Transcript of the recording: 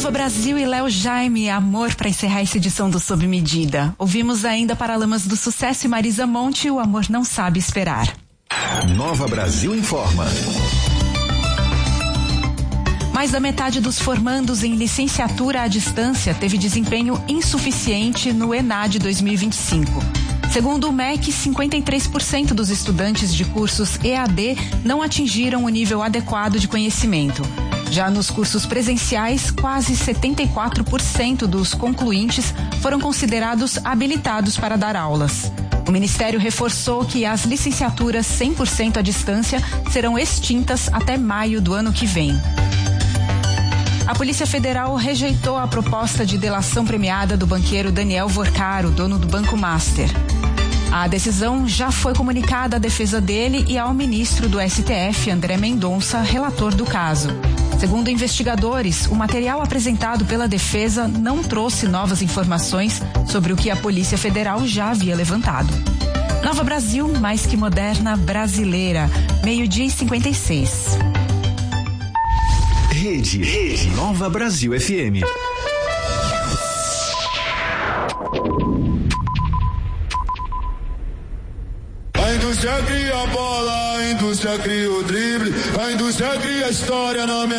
Nova Brasil e Léo Jaime, Amor, para encerrar essa edição do Sob Medida. Ouvimos ainda Paralamas do Sucesso e Marisa Monte, O Amor Não Sabe Esperar. Nova Brasil informa. Mais da metade dos formandos em licenciatura à distância teve desempenho insuficiente no ENAD 2025. Segundo o MEC, 53% dos estudantes de cursos EAD não atingiram o nível adequado de conhecimento. Já nos cursos presenciais, quase 74% dos concluintes foram considerados habilitados para dar aulas. O Ministério reforçou que as licenciaturas 100% à distância serão extintas até maio do ano que vem. A Polícia Federal rejeitou a proposta de delação premiada do banqueiro Daniel Vorcaro, dono do Banco Master. A decisão já foi comunicada à defesa dele e ao ministro do STF, André Mendonça, relator do caso. Segundo investigadores, o material apresentado pela defesa não trouxe novas informações sobre o que a Polícia Federal já havia levantado. Nova Brasil, mais que moderna, brasileira. 12:56. Rede Nova Brasil FM. A indústria cria a bola, a indústria cria o drible, a indústria cria a história na minha